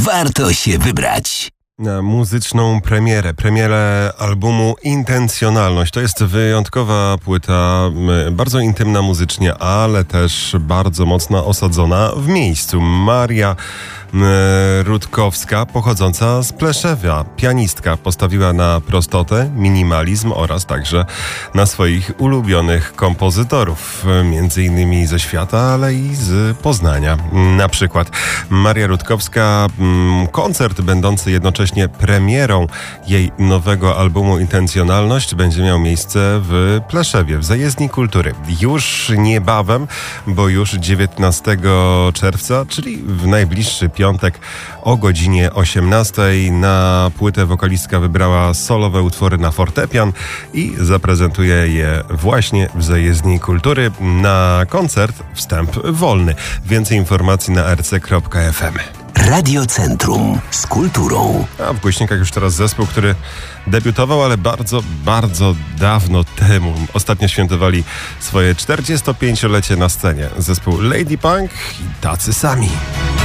warto się wybrać. Na muzyczną premierę albumu Intencjonalność. To jest wyjątkowa płyta, bardzo intymna muzycznie, ale też bardzo mocno osadzona w miejscu. Maria Rutkowska, pochodząca z Pleszewia, pianistka, postawiła na prostotę, minimalizm oraz także na swoich ulubionych kompozytorów, między innymi ze świata, ale i z Poznania. Na przykład Maria Rutkowska, koncert będący jednocześnie premierą jej nowego albumu Intencjonalność będzie miał miejsce w Pleszewie, w Zajezdni Kultury. Już niebawem, bo już 19 czerwca, czyli w najbliższy piątek o godzinie 18 na płytę wokalistka wybrała solowe utwory na fortepian i zaprezentuje je właśnie w Zajezdni Kultury. Na koncert wstęp wolny. Więcej informacji na rc.fm. Radio Centrum z kulturą. A w głośnikach już teraz zespół, który debiutował, ale bardzo, bardzo dawno temu. Ostatnio świętowali swoje 45-lecie na scenie. Zespół Lady Punk i Tacy Sami.